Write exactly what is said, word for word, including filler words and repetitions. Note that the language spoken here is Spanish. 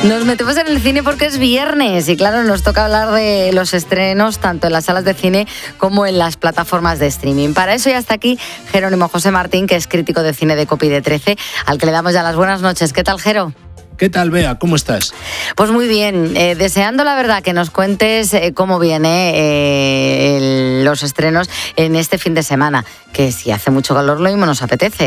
Nos metemos en el cine porque es viernes y claro, nos toca hablar de los estrenos tanto en las salas de cine como en las plataformas de streaming. Para eso ya está aquí Jerónimo José Martín, que es crítico de cine de Copy de trece, al que le damos ya las buenas noches. ¿Qué tal, Jero? ¿Qué tal, Bea? ¿Cómo estás? Pues muy bien, eh, deseando la verdad que nos cuentes eh, cómo viene eh, el, los estrenos en este fin de semana, que si hace mucho calor lo mismo nos apetece.